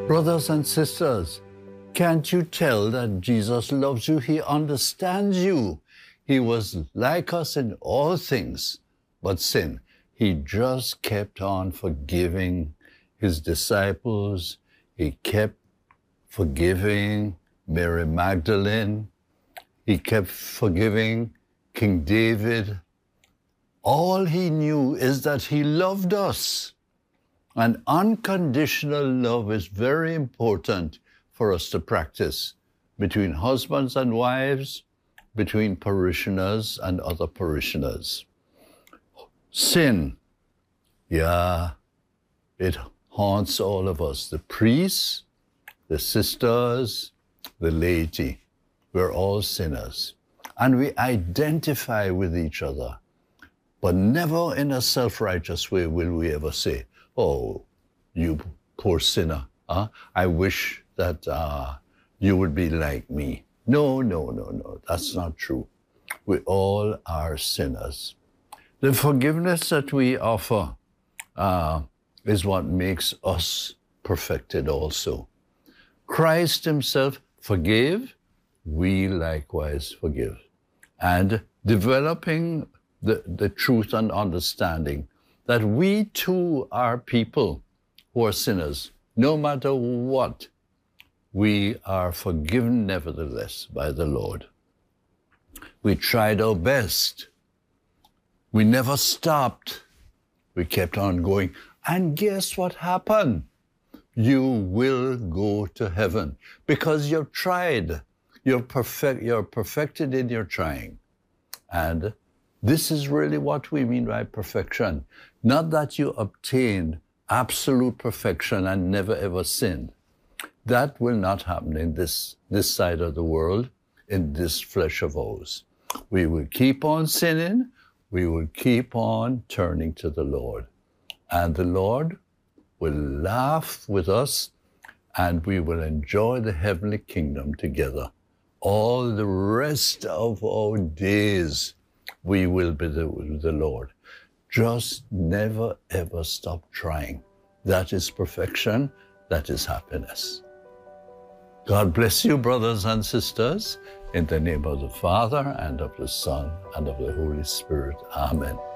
Brothers and sisters, can't you tell that Jesus loves you? He understands you. He was like us in all things but sin. He just kept on forgiving his disciples. He kept forgiving Mary Magdalene. He kept forgiving King David. All he knew is that he loved us. And unconditional love is very important for us to practice between husbands and wives, between parishioners and other parishioners. Sin, yeah, it haunts all of us, the priests, the sisters, the laity. We're all sinners. And we identify with each other. But never in a self-righteous way will we ever say, oh, you poor sinner, I wish that you would be like me. No, that's not true. We all are sinners. The forgiveness that we offer is what makes us perfected also. Christ himself forgave, we likewise forgive. And developing the truth and understanding that we too are people who are sinners. No matter what, we are forgiven nevertheless by the Lord. We tried our best. We never stopped. We kept on going. And guess what happened? You will go to heaven because you've tried. You're perfected in your trying. And this is really what we mean by perfection. Not that you obtained absolute perfection and never ever sinned. That will not happen in this side of the world, in this flesh of ours. We will keep on sinning. We will keep on turning to the Lord. And the Lord will laugh with us, and we will enjoy the heavenly kingdom together. All the rest of our days, we will be with the Lord. Just never, ever stop trying. That is perfection. That is happiness. God bless you, brothers and sisters, in the name of the Father, and of the Son, and of the Holy Spirit. Amen.